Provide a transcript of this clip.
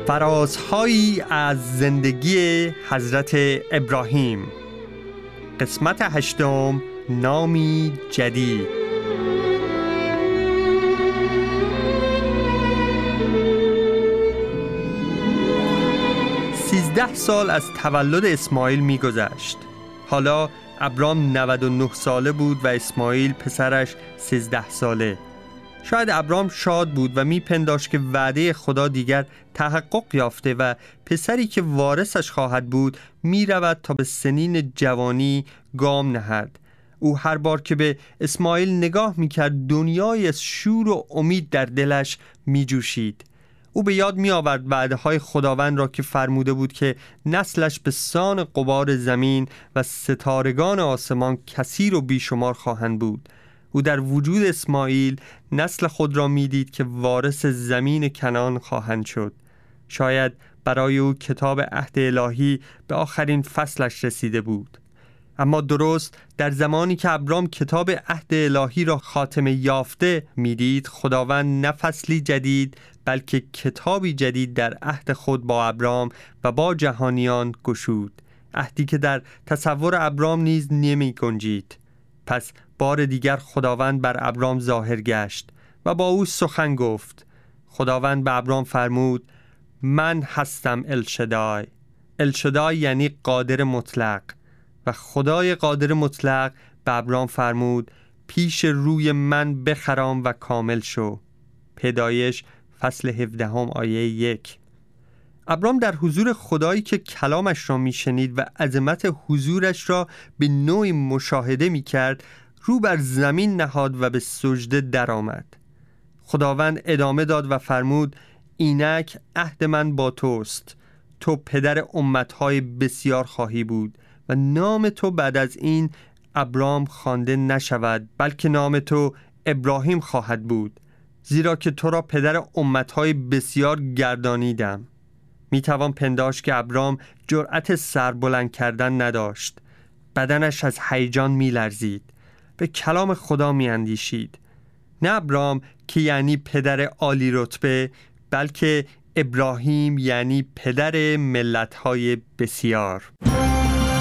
فرازهایی از زندگی حضرت ابراهیم، قسمت 8، نامی جدید. 13 سال از تولد اسماعیل می‌گذشت. حالا ابرام 99 ساله بود و اسماعیل پسرش 13 ساله. شاید ابرام شاد بود و میپنداشت که وعده خدا دیگر تحقق یافته و پسری که وارثش خواهد بود میرود تا به سنین جوانی گام نهد. او هر بار که به اسماعیل نگاه میکرد دنیای از شور و امید در دلش میجوشید. او به یاد میآورد وعده‌های خداوند را که فرموده بود که نسلش به سان غبار زمین و ستارگان آسمان کثیر و بیشمار خواهند بود. او در وجود اسماعیل نسل خود را میدید که وارث زمین کنعان خواهند شد. شاید برای او کتاب عهد الهی به آخرین فصلش رسیده بود. اما درست در زمانی که ابرام کتاب عهد الهی را خاتمه یافته میدید، خداوند نه فصلی جدید بلکه کتابی جدید در عهد خود با ابرام و با جهانیان گشود. عهدی که در تصور ابرام نیز نمی گنجید. پس بار دیگر خداوند بر ابرام ظاهر گشت و با او سخن گفت. خداوند به ابرام فرمود: من هستم الشدای. الشدای یعنی قادر مطلق. و خدای قادر مطلق به ابرام فرمود: پیش روی من بخرام و کامل شو. پیدایش فصل 17 آیه 1. ابرام در حضور خدایی که کلامش را میشنید و عظمت حضورش را به نوعی مشاهده میکرد رو بر زمین نهاد و به سجده درآمد. خداوند ادامه داد و فرمود: اینک عهد من با توست. تو پدر امتهای بسیار خواهی بود و نام تو بعد از این ابرام خوانده نشود بلکه نام تو ابراهیم خواهد بود، زیرا که تو را پدر امتهای بسیار گردانیدم. میتوان پنداشت که ابرام جرأت سر بلند کردن نداشت. بدنش از هیجان میلرزید. به کلام خدا میاندیشید. نه ابرام که یعنی پدر عالی رتبه، بلکه ابراهیم یعنی پدر ملت‌های بسیار.